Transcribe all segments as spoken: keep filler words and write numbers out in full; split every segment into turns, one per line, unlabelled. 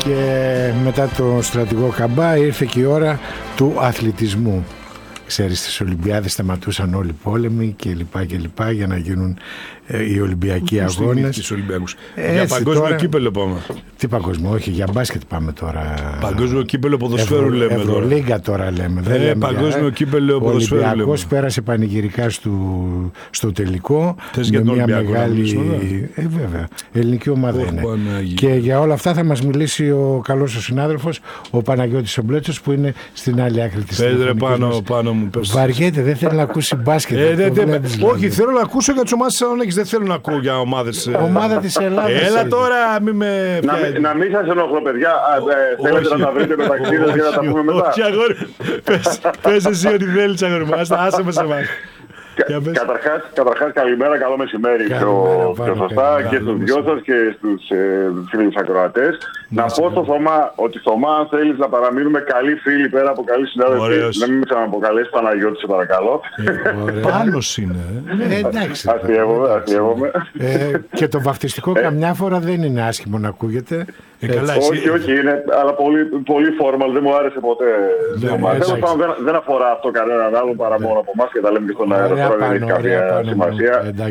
Και μετά τον στρατηγό Καμπά ήρθε και η ώρα του αθλητισμού. Ξέρεις, στις Ολυμπιάδες σταματούσαν όλοι οι πόλεμοι και λοιπά και λοιπά για να γίνουν ε, οι Ολυμπιακοί
Πώς
αγώνες.
Ε, για παγκόσμιο τώρα, κύπελλο πάμε.
Τι παγκόσμιο, όχι, για μπάσκετ πάμε τώρα.
Παγκόσμιο κύπελλο ποδοσφαίρου
Ευρω,
λέμε.
Ευρωλίγκα τώρα λέμε.
Ε,
δεν λέμε
παγκόσμιο για, κύπελλο ποδοσφαίρου λέμε. Ο
Ολυμπιακός πέρασε πανηγυρικά στο, στο τελικό.
Θες
με
για
μια
Ολυμπιακό
μεγάλη. Ε, βέβαια. Ελληνική ομάδα
oh,
είναι.
Παναγία.
Και για όλα αυτά θα μας μιλήσει ο καλός ο συνάδελφος, ο Παναγιώτης Ομπλέτσος, που είναι στην άλλη άκρη της
τηλεφωνικής.
Βαριέται, δεν θέλει να ακούσει μπάσκετ.
Ε, δε, δε, όχι, θέλω να ακούσω για τις ομάδες της Θεσσαλονίκης. Δεν θέλω να ακούω για ομάδες.
Ομάδα της Ελλάδας.
Έλα τώρα, μη με.
Να, να μην σας ενοχλώ, παιδιά. Ε, θέλετε να τα βρείτε μεταξύ σας για να τα πούμε μετά.
Όχι, αγόρι. Πες εσύ ό,τι θέλεις, αγόρι μου. Άσε με σε εμάς.
Καταρχάς, καταρχάς, καλημέρα, καλό μεσημέρι πιο, πιο σωστά και στους δυο σας και στους ε, φίλους ακροατές. Να πω στο Θωμά ότι Θωμά, αν θέλεις να παραμείνουμε καλοί φίλοι πέρα από καλοί συνάδελφοι, να μην με ξαναποκαλέσει Παναγιώτη, σε παρακαλώ.
Πάνος είναι.
Ε, εντάξει.
Αστειεύομαι, αστειεύομαι.
Ε, και το βαφτιστικό καμιά φορά δεν είναι άσχημο να ακούγεται.
Ε, καλά,
όχι, όχι, είναι, αλλά πολύ, πολύ formal, δεν μου άρεσε ποτέ. Δεν, δεν αφορά αυτό κανέναν άλλον παρά μόνο από εμάς και τα λέμε και στον αέρα. Τώρα δεν έχει κάποια σημασία.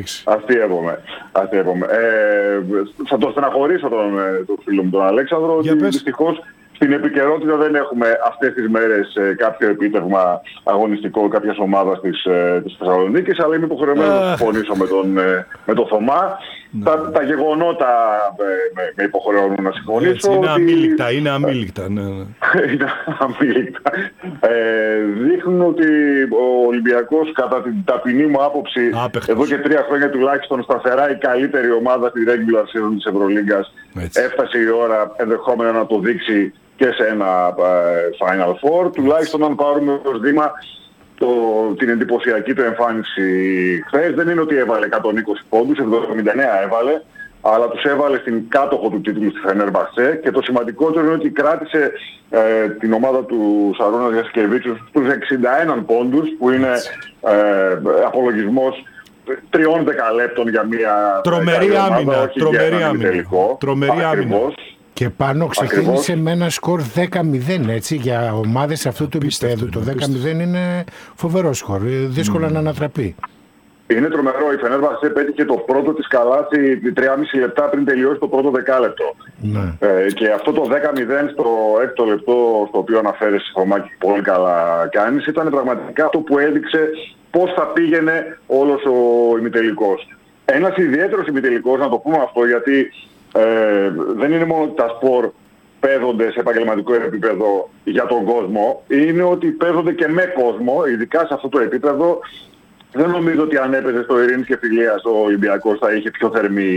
Αστείευομαι. Ε, θα τον στεναχωρήσω τον, τον φίλο μου τον Αλέξανδρο, ότι δυστυχώς στην επικαιρότητα δεν έχουμε αυτές τις μέρες ε, κάποιο επίτευγμα αγωνιστικό κάποιας ομάδας της, ε, της Θεσσαλονίκης, αλλά είμαι υποχρεωμένος να συμφωνήσω με τον, ε, με τον Θωμά. Τα, τα γεγονότα ε, με, με υποχρεώνουν να συμφωνήσω.
Έτσι, είναι
ότι...
αμήλικτα, είναι αμήλικτα. Ναι.
είναι αμήλικτα. Ε, δείχνουν ότι ο Ολυμπιακός, κατά την ταπεινή μου άποψη, Άπεχτος. εδώ και τρία χρόνια τουλάχιστον σταθερά η καλύτερη ομάδα στη regular season της Ευρωλίγκας, έφτασε η ώρα ενδεχόμενα να το δείξει και σε ένα uh, Final Four, τουλάχιστον αν πάρουμε ως δείγμα το, την εντυπωσιακή του εμφάνιση χθες. Δεν είναι ότι έβαλε εκατόν είκοσι πόντους, εβδομήντα εννέα έβαλε, αλλά τους έβαλε στην κάτοχο του τίτλου στη Φενέρμπαχτσε, και το σημαντικότερο είναι ότι κράτησε ε, την ομάδα του Σαρώνας Γιασκεβίτσιου στους εξήντα ένα πόντους, που είναι ε, απολογισμός τριών δεκαλέπτων για μια
τρομερή άμυνα, τρομερή άμυνα, τρομερή άμυνα.
Και πάνω ξεκίνησε Ακριβώς. με ένα σκορ δέκα μηδέν, έτσι, για ομάδες αυτού του επίπεδου. Το δέκα μηδέν είναι φοβερό σκορ, δύσκολο mm. να ανατραπεί.
Είναι τρομερό. Η Φενέρμπαχτσε πέτυχε το πρώτο της καλάθι τριάμισι λεπτά πριν τελειώσει το πρώτο δεκάλεπτο. Mm. Ε, και αυτό το δέκα μηδέν στο έκτο λεπτό, στο οποίο αναφέρεσαι, Θωμάκη, πολύ καλά κάνεις, ήταν πραγματικά αυτό που έδειξε πώς θα πήγαινε όλος ο ημιτελικός. Ένας ιδιαίτερος ημιτελικός, να το πούμε αυτό, γιατί Ε, δεν είναι μόνο ότι τα σπορ παίζονται σε επαγγελματικό επίπεδο για τον κόσμο, είναι ότι παίζονται και με κόσμο, ειδικά σε αυτό το επίπεδο. Δεν νομίζω ότι αν έπαιζε στο Ειρήνης και Φιλίας ο Ολυμπιακός θα είχε πιο θερμή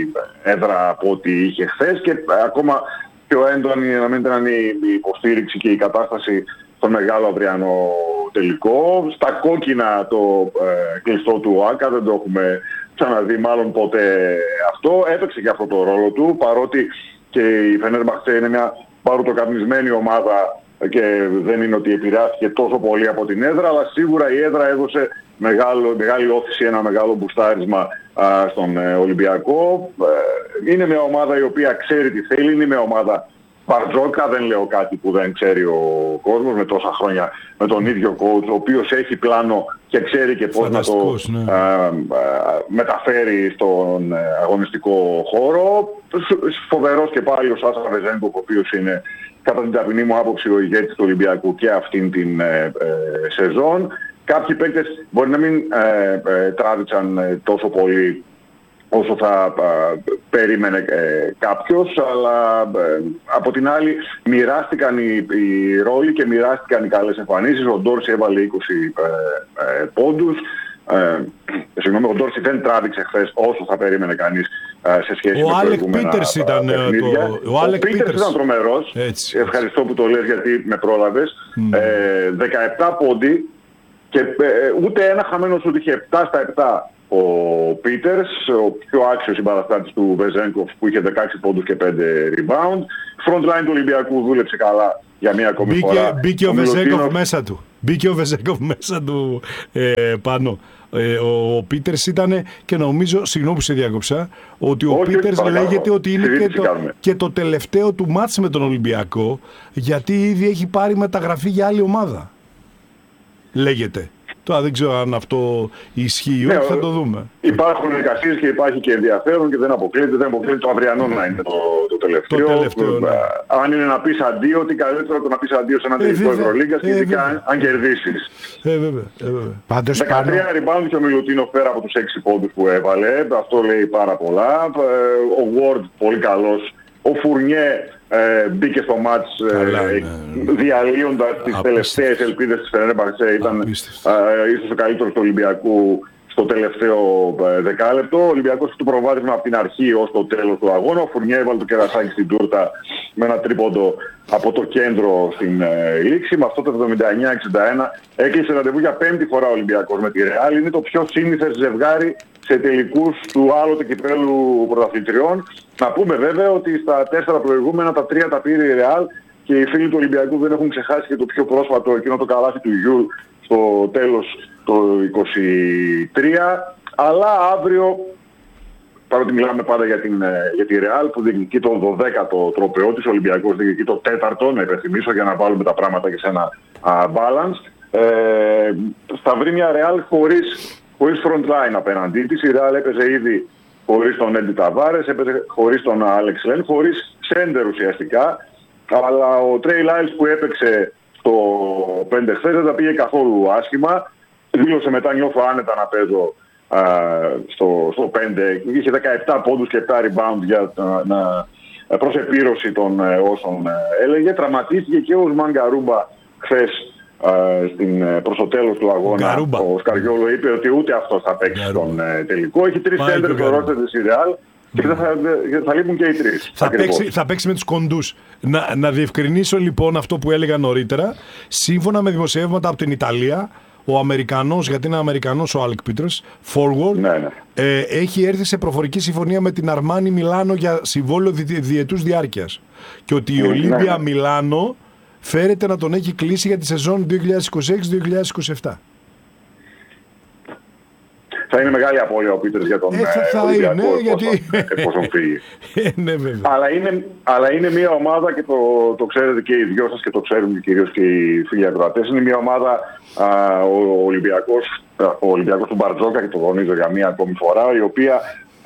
έδρα από ό,τι είχε χθες, και ακόμα πιο έντονη να μην ήταν η υποστήριξη και η κατάσταση στον μεγάλο αυριανό τελικό. Στα κόκκινα το ε, κλειστό του ΆΚΑ δεν το έχουμε ξαναδεί μάλλον ποτέ αυτό. Έπαιξε και αυτό το ρόλο του, παρότι και η Φενέρμπαχτσε είναι μια παρουτοκαπνισμένη ομάδα και δεν είναι ότι επηρεάστηκε τόσο πολύ από την έδρα, αλλά σίγουρα η έδρα έδωσε μεγάλο, μεγάλη όθηση, ένα μεγάλο μπουστάρισμα α, στον ε, Ολυμπιακό. Ε, είναι μια ομάδα η οποία ξέρει τι θέλει, είναι μια ομάδα μπαρτζόκα, δεν λέω κάτι που δεν ξέρει ο κόσμος, με τόσα χρόνια με τον ίδιο coach, ο οποίος έχει πλάνο και ξέρει και πώς να το ναι. α, α, μεταφέρει στον αγωνιστικό χώρο. Φοβερός και πάλι ο Σάσα Βεζένκοφ, ο οποίος είναι κατά την ταπεινή μου άποψη ο ηγέτης του Ολυμπιακού και αυτήν την ε, ε, σεζόν. Κάποιοι παίκτες μπορεί να μην ε, ε, τράβηξαν ε, τόσο πολύ όσο θα α, περίμενε ε, κάποιος, αλλά ε, από την άλλη μοιράστηκαν οι, οι ρόλοι και μοιράστηκαν οι καλές εμφανίσεις. Ο Ντόρση έβαλε είκοσι ε, ε, πόντους. Ε, συγγνώμη, ο Ντόρση δεν τράβηξε χθες όσο θα περίμενε κανείς ε, σε σχέση
ο
με
Άλεκ
προηγούμενα
Πίτερς ήταν,
παιχνίδια.
το, ο Άλεκ
Πίτερς ήταν τρομερός.
Έτσι,
Ευχαριστώ
έτσι.
που το λες γιατί με πρόλαβες. Mm. Ε, δεκαεπτά πόντι και ε, ούτε ένα χαμένο σουτ, είχε επτά στα επτά. Ο Πίτερς, ο πιο άξιος συμπαραστάτης του Βεζένκοφ, που είχε δεκαέξι πόντους και πέντε rebound. Frontline του Ολυμπιακού δούλεψε καλά για μία ακόμη φορά.
Μπήκε ο, ο Βεζένκοφ μέσα του. Μπήκε ο Βεζένκοφ μέσα του ε, πάνω. Ε, ο ο Πίτερς ήταν, και νομίζω, συγγνώμη που σε διάκοψα, ότι ο Πίτερς λέγεται ότι είναι και το, και το τελευταίο του μάτς με τον Ολυμπιακό, γιατί ήδη έχει πάρει μεταγραφή για άλλη ομάδα. Λέγεται. Τώρα δεν ξέρω αν αυτό ισχύει ή όχι, θα το δούμε.
Υπάρχουν εργασίες και υπάρχει και ενδιαφέρον και δεν αποκλείεται, δεν αποκλείεται το αυριανό να είναι το, το τελευταίο.
Το τελευταίο ναι.
Αν είναι να πεις αντίο, τι καλύτερο το να πεις αντίο σε ένα τελικό Ευρωλίγκας και ειδικά αν κερδίσεις.
Ε, βέβαια. Ε, βέβαια.
Πάντως
δεκατρία
πάνω...
rebound και ο Μιλουτίνοφ πέρα από τους έξι πόντους που έβαλε. Αυτό λέει πάρα πολλά. Ο Ward πολύ καλός. Ο Φουρνιέ ε, μπήκε στο μάτς ε, ε, διαλύοντας τις τελευταίες ελπίδες της Φενέρμπαχτσε. Ήταν ε, ίσως ο καλύτερος του Ολυμπιακού στο τελευταίο ε, δεκάλεπτο. Ο Ολυμπιακός του προβάδισμα από την αρχή ως το τέλος του αγώνα. Ο Φουρνιέ έβαλε το κερασάκι στην τούρτα με ένα τρίποντο από το κέντρο στην ε, λήξη. Με αυτό το εβδομήντα εννιά εξήντα ένα έκλεισε ραντεβού για πέμπτη φορά ο Ολυμπιακός με τη Ρεάλ. Είναι το πιο σύνηθες ζευγάρι σε τελικούς του άλλοτε κυπέλλου πρωταθλητριών. Να πούμε βέβαια ότι στα τέσσερα προηγούμενα τα τρία τα πήρε η Ρεάλ και οι φίλοι του Ολυμπιακού δεν έχουν ξεχάσει και το πιο πρόσφατο εκείνο το καλάθι του Γιούλ στο τέλος το είκοσι τρία. Αλλά αύριο, παρότι μιλάμε πάντα για, την, για τη Ρεάλ που διεκδικεί το δωδέκατο τροπαιό της, ο Ολυμπιακός διεκδικεί το τέταρτο, να υπενθυμίσω για να βάλουμε τα πράγματα και σε ένα α, balance. Ε, θα βρει μια Ρεάλ χωρίς, χωρίς front line απέναντί της. Η Ρεάλ έπαιζε ήδη χωρίς τον Έντι Ταβάρες, έπαιζε χωρίς τον Άλεξ Λεν, χωρίς σέντερ ουσιαστικά. Αλλά ο Τρέι Λάιλς που έπαιξε στο πέντε χθες δεν τα πήγε καθόλου άσχημα. Δήλωσε μετά νιώθω άνετα να παίζω α, στο, στο πέντε. Είχε δεκαεπτά πόντους και επτά rebound για να, να, προς επίρρωση των ε, όσων ε, έλεγε. Τραυματίστηκε και ο Ουσμάν Γκαρούμπα χθες ε, στην, προς το τέλος του αγώνα. Γκαρούμπα. Ο Σκαριόλο είπε ότι ούτε αυτός θα παίξει στον ε, τελικό. Έχει τρεις σέντερ στο ρόστερ της Ρεάλ. Και θα, θα, θα λείπουν και οι τρεις.
Θα παίξει, θα παίξει με τους κοντούς. Να, να διευκρινίσω λοιπόν αυτό που έλεγα νωρίτερα. Σύμφωνα με δημοσιεύματα από την Ιταλία, ο Αμερικανός, γιατί είναι Αμερικανός ο Άλεκ Πίτερς, forward, ναι, ναι. Ε, έχει έρθει σε προφορική συμφωνία με την Αρμάνι Μιλάνο για συμβόλαιο δι, διετούς διάρκειας. Και ότι η ναι, Ολύμπια ναι. Μιλάνο φέρεται να τον έχει κλείσει για τη σεζόν δύο χιλιάδες είκοσι έξι δύο χιλιάδες είκοσι επτά.
Θα είναι μεγάλη απώλεια ο Πίτερς για τον
ε, θα, θα
Ολυμπιακό
είναι, γιατί...
εφόσον φύγει.
ε, ναι, βέβαια.
Αλλά, είναι, αλλά είναι μια ομάδα και το, το ξέρετε και οι δυο σας και το ξέρουν και κυρίως και οι φίλοι ακροατές. Είναι μια ομάδα, α, ο, Ολυμπιακός, ο Ολυμπιακός του Μπαρτζόκα, και το τονίζω για μια ακόμη φορά, η οποία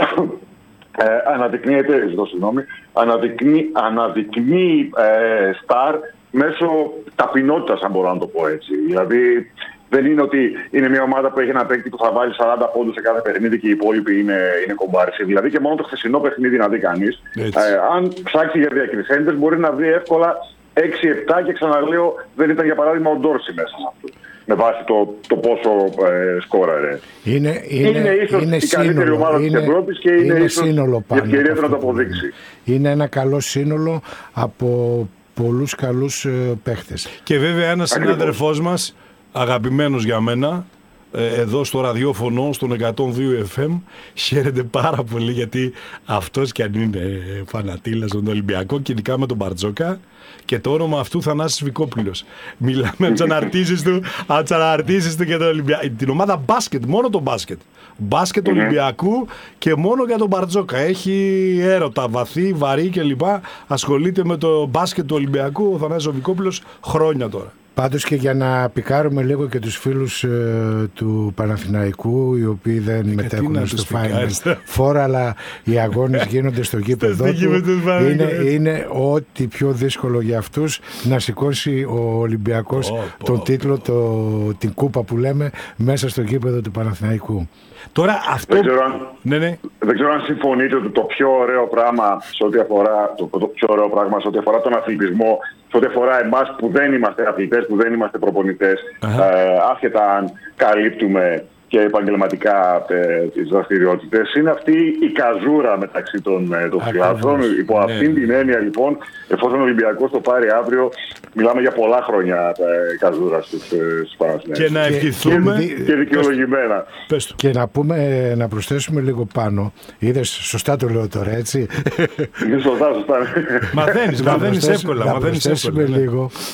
ε, αναδεικνύεται, ζητώ συγγνώμη, αναδεικνύει, αναδεικνύει ε, στάρ μέσω ταπεινότητας, αν μπορώ να το πω έτσι. Δηλαδή, δεν είναι ότι είναι μια ομάδα που έχει ένα παίκτη που θα βάλει σαράντα πόντους σε κάθε παιχνίδι και οι υπόλοιποι είναι, είναι κομπάρσι. Δηλαδή και μόνο το χθεσινό παιχνίδι να δει κανείς. Ε, αν ψάξει για διακρισέντες μπορεί να δει εύκολα έξι επτά και ξαναλέω δεν ήταν για παράδειγμα ο Ντόρση μέσα σε αυτό. Με βάση το, το πόσο ε, σκόραρε.
Είναι, είναι,
είναι ίσως
είναι
η
σύνολο,
καλύτερη ομάδα
είναι,
της Ευρώπης και είναι,
είναι
ίσως η ευκαιρία του να το αποδείξει.
Είναι ένα καλό σύνολο από πολλούς καλούς ε, παίχτες.
Και βέβαια ένας συνάδελφός μας, αγαπημένος για μένα, εδώ στο ραδιόφωνο, στον εκατόν δύο εφ εμ, χαίρεται πάρα πολύ γιατί αυτός κι αν είναι φανατήλας στον Ολυμπιακό και ειδικά με τον Μπαρτζόκα, και το όνομα αυτού Θανάσης Βικόπουλος. Μιλάμε από τις αναρτήσεις του, από τις αναρτήσεις του και τον Ολυμπιακό. Την ομάδα μπάσκετ, μόνο το μπάσκετ. Μπάσκετ Ολυμπιακού και μόνο για τον Μπαρτζόκα. Έχει έρωτα, βαθύ, βαρύ κλπ. Ασχολείται με το μπάσκετ του Ολυμπιακού ο Θανάσης Βικόπουλος χρόνια τώρα.
Πάντως και για να πικάρουμε λίγο και τους φίλους ε, του Παναθηναϊκού, οι οποίοι δεν ε, μετέχουν στο Final Four, αλλά οι αγώνες γίνονται στο γήπεδο του, είναι, είναι ό,τι πιο δύσκολο για αυτούς να σηκώσει ο Ολυμπιακός oh, τον oh, τίτλο, το, την κούπα που λέμε, μέσα στο γήπεδο του Παναθηναϊκού.
Τώρα αυτό...
Δεν ξέρω, αν, ναι, ναι. δεν ξέρω αν συμφωνείτε ότι το πιο ωραίο πράγμα σε ό,τι αφορά, το, το πιο ωραίο πράγμα σε ό,τι αφορά τον αθλητισμό, σε ό,τι αφορά εμάς που δεν είμαστε αθλητές, που δεν είμαστε προπονητές, ε, άσχετα αν καλύπτουμε και επαγγελματικά ε, τις δραστηριότητες, είναι αυτή η καζούρα μεταξύ των, ε, των φιλάθλων. Υπό ναι. αυτήν την έννοια λοιπόν, εφόσον ο Ολυμπιακός το πάρει αύριο, μιλάμε για πολλά χρόνια ε, καζούρα στους, ε, στους Παναθηναϊκούς.
Και να ευχηθούμε.
Και, και, και δικαιολογημένα.
Και να πούμε, να προσθέσουμε λίγο πάνω. Είδες, σωστά το λέω τώρα, έτσι.
Είναι σωστά, σωστά.
Μαθαίνεις, μαθαίνεις εύκολα.
Να προσθέσουμε λίγο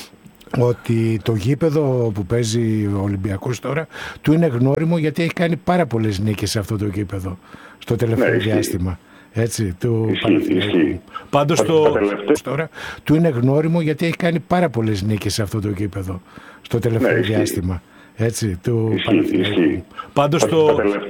ότι το γήπεδο που παίζει ο Ολυμπιακός τώρα του είναι γνώριμο γιατί έχει κάνει πάρα πολλές νίκες σε αυτό το γήπεδο στο τελευταίο ναι, διάστημα. Έτσι, του Παναθηναϊκού. Πάντως το... τώρα του είναι γνώριμο γιατί έχει κάνει πάρα πολλές νίκες σε αυτό το γήπεδο στο τελευταίο ναι, διάστημα. Έτσι, του Παναθηναϊκού. Πάντως το...